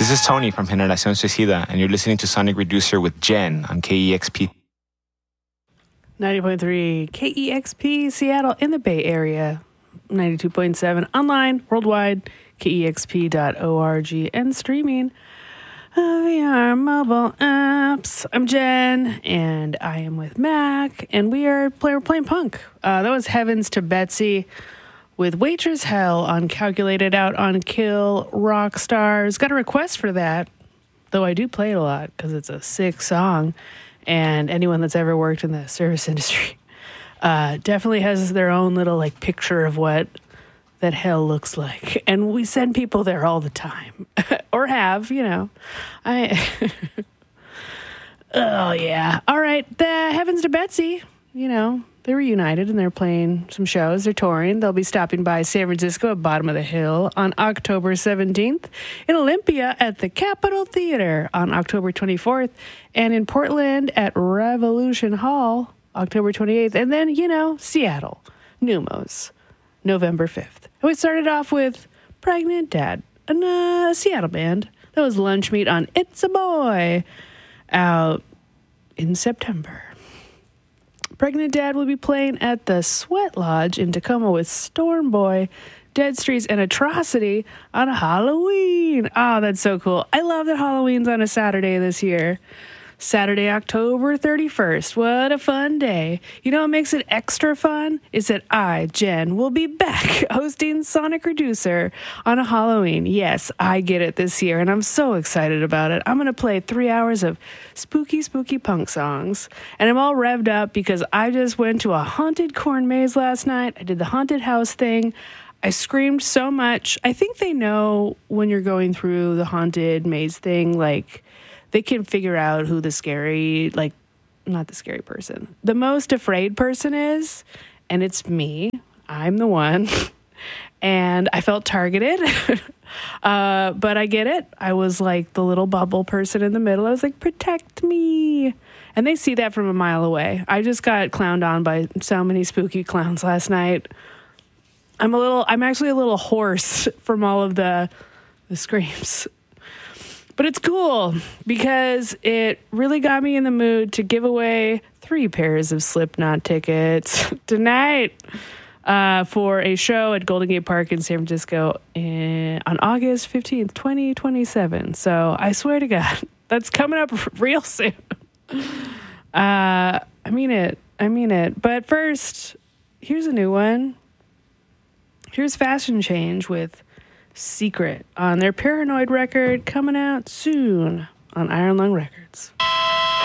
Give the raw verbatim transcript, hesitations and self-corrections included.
This is Tony from Generación Suicida, and you're listening to Sonic Reducer with Jen on K E X P. ninety point three K E X P Seattle in the Bay Area. ninety-two point seven online, worldwide, K E X P dot org, and streaming via mobile apps. I'm Jen, and I am with Mac, and we are play, we're playing punk. Uh, that was Heavens to Betsy with Waitress Hell on Calculated out on Kill Rock Stars. Got a request for that, though I do play it a lot because it's a sick song, and anyone that's ever worked in the service industry uh, definitely has their own little like picture of what that hell looks like, and we send people there all the time, or have, you know. I oh yeah, all right. The Heavens to Betsy, you know. They reunited and they're playing some shows. They're touring. They'll be stopping by San Francisco at Bottom of the Hill on October seventeenth, in Olympia at the Capitol Theater on October twenty-fourth, and in Portland at Revolution Hall October twenty-eighth, and then, you know, Seattle, Numos, November fifth. And we started off with Pregnant Dad, a uh, Seattle band. That was Lunch Meat on It's a Boy, out in September. Pregnant Dad will be playing at the Sweat Lodge in Tacoma with Storm Boy, Dead Streets, and Atrocity on Halloween. Oh, that's so cool. I love that Halloween's on a Saturday this year. Saturday, October thirty-first. What a fun day. You know what makes it extra fun? Is that I, Jen, will be back hosting Sonic Reducer on a Halloween. Yes, I get it this year, and I'm so excited about it. I'm going to play three hours of spooky, spooky punk songs, and I'm all revved up because I just went to a haunted corn maze last night. I did the haunted house thing. I screamed so much. I think they know when you're going through the haunted maze thing, like, they can figure out who the scary, like, not the scary person, the most afraid person is, and it's me. I'm the one, and I felt targeted, uh, but I get it. I was like the little bubble person in the middle. I was like, protect me, and they see that from a mile away. I just got clowned on by so many spooky clowns last night. I'm a little, I'm actually a little hoarse from all of the the screams. But it's cool because it really got me in the mood to give away three pairs of Slipknot tickets tonight uh, for a show at Golden Gate Park in San Francisco in, on August fifteenth, twenty twenty-seven. So I swear to God, that's coming up real soon. Uh, I mean it. I mean it. But first, here's a new one. Here's Fashion Change with Secret on their Paranoid record, coming out soon on Iron Lung Records.